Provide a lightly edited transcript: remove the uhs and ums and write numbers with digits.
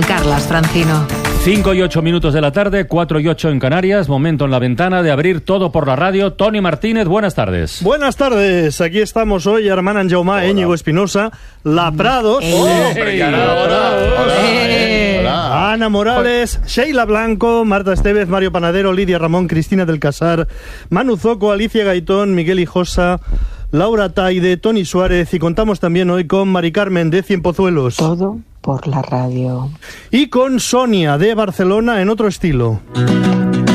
Carlas Francino. 5 y 8 minutos de la tarde, 4 y 8 en Canarias, momento en la ventana de abrir todo por la radio. Toni Martínez, buenas tardes. Buenas tardes, aquí estamos hoy, Armand Anjaumà, Íñigo Espinosa, La Prados, Ana Morales, Sheila Blanco, Marta Estevez, Mario Panadero, Lidia Ramón, Cristina del Casar, Manu Zoco, Alicia Gaitón, Miguel Hijosa, Laura Taide, Toni Suárez, y contamos también hoy con Mari Carmen de Cienpozuelos. Todo por la radio. Y con Sonia de Barcelona en otro estilo.